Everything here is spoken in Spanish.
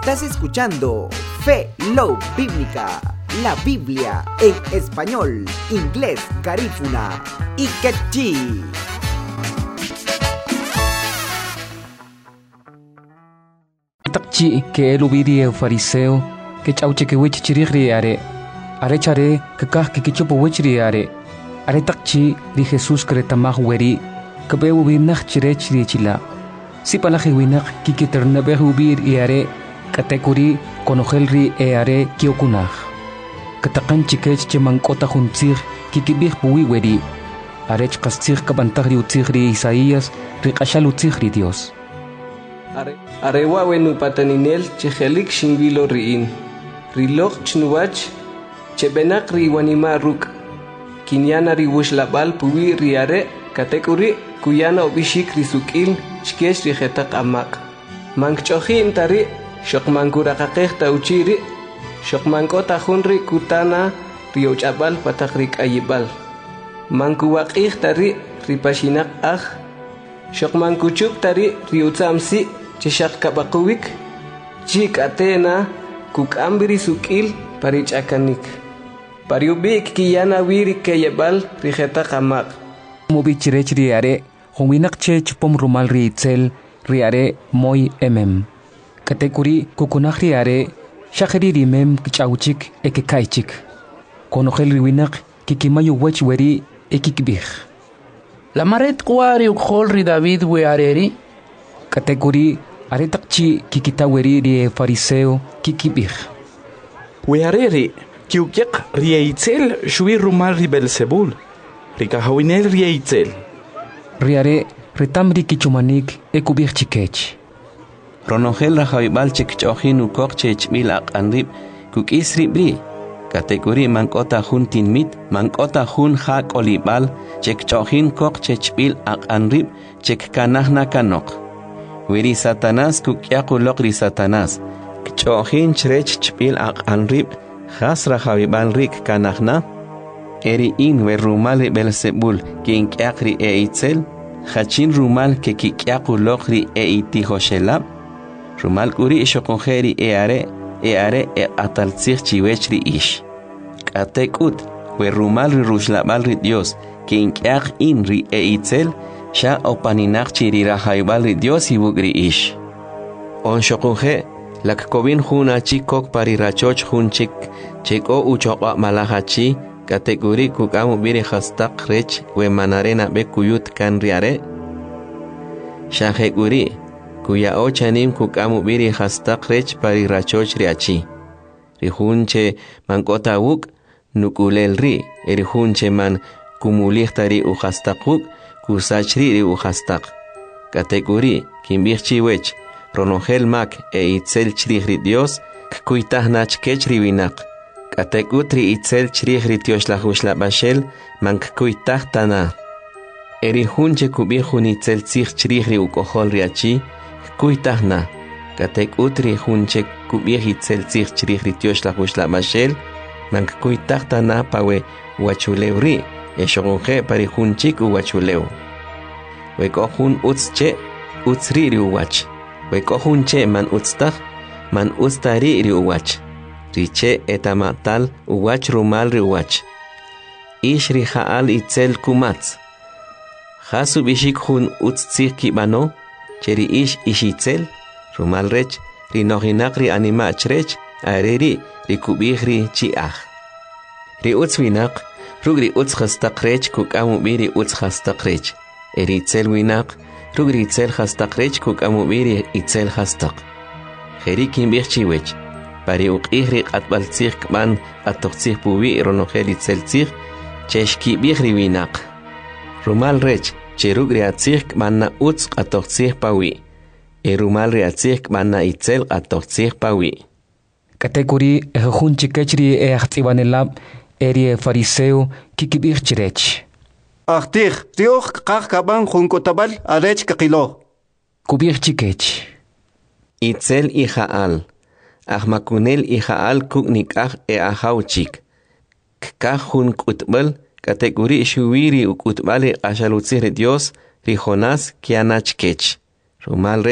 Estás escuchando Fe Love Bíblica, la Biblia en español, inglés, garífuna y quechí. Takchi que el ubiri fariseo que chauche que wich chirigri are chare que kah que chupo wichri are takchi di Jesús cretamah weri que be ubinach chire chila si palaji winak ki ternabe ubir iare katekuri konohelri are kiokunah katakan chikech chemankota juntzir kikibih buwi weri arech kastzir kabantagri utzigri Isaías riqashal utzigri Dios. Arewa wenu pataninel chehelik shingilo riin. Rilok chnuwach chebenak riwanima ruk. Kinyana riwush labal puwi riare katekuri kuyana obishik risukil chkesh rihetak amak. Mankchohin tari shokmankurakakeh tauchiri shokmankota hunri kutana riochabal patakrik ayibal. Mankuwakih tari ripashinak shokmankuchuk tari riutsamsi cheshak kabakuwik chik atena kuk ambiri sukil parichakanik pariubik kiyana wiri keyebal rijeta kamak mobi chirech riare honginak che chupom rumal riitzel riare moy katekuri kukunak riare shakeri rimem kichauchik ekekaichik konohel riwinak kikimayu wech weri ekikbih la maret kwari ukhol ri David we areri kategori aretakchi kikitaweri ri fariseo kikibih we areri kiukyaq riaitzel shwi rumal ri Belzebul rikahawinel riaitzel riare retamri kichumanik ekubih chikech ronogel rahabibal chekchojin ukok chechbil aqanrib kukisri bri kategori mankota hun tinmit mankota hun hak olibal chekchojin kok chechbil aqanrib chekkanahna kanok wiri Satanás kukyaqulok ri Satanás kchojin chrech chbil aqanrib khasra habibal rik kanahna eri in we rumal Belzebul kinkyaqri eitzel khachin rumal ke kikyaqulok ri eitihoshelab rumal kuri shokonjeri eare ataltzir chiwechri ish katekut we rumal ri rushlabal ri Dios que inkyaq in ri eitzel sha opaninaq chirira haybal ri Dios ibugri ish on shokonje lakkobin juna chikok parirachoch junchik cheko uchoqa malahachi kategori kukamu biri khastaq rech we manarena be kuyut kan riare shaheguri kuya ochanim kukamu biri khastaq rech parirachoch riachi rihunche mankota wuk nukulel ri erihunche man kumulixtari u khastaquk kusachri ri u khastaq kategori kimbirchi wech ronogel mak itzel chri Dios kuitahnach kechri winaq kategutri itzel chri Dios la hushla bashel man kuitahtana erihunche kubihun itzel chri u kohol riachi kuitahna kategutri hunche kubih itzel chri Dios la hushla bashel man kuitahtana pawe wachulewri eshogonje parihunchik uwachuleu wekohun utzche utzri ri uwach wekohunche man utztah man ustari ri uwach riche etamatal uwach rumal ri uwach ishri haal itzel kumatz hasu bishik hun utztzik kibano cheri ishitzel rumal rech ri nohinak ri animach rech areri ri kubih ri chiach ri utzwinak rugri utz khastaq rech kukamu biri utz khastaq rech eritzel winak rugri itzel khastaq rech kukamu biri itzel khastaq kherikin bichiwech pari uqihri qatbaltzig kman atoqtzig puwi ronogel itzel tzig cheshki bihri winak rumal rech cherugri atzig kman utz atoqtzig pawi rumal ri atzig kman itzel atoqtzig pawi kategori hunchi kechri achtibanelab eri fariseo kikibir chirech Ahtir tioch qaqaban junkotabal arech kaqilo kubir chikech itzel ihaal ahmakunel ihaal kuknikah ahauchik kahun kutbal kategori shuwiri ukutbali ashalutzir Dios ri Jonás kianachkech rumal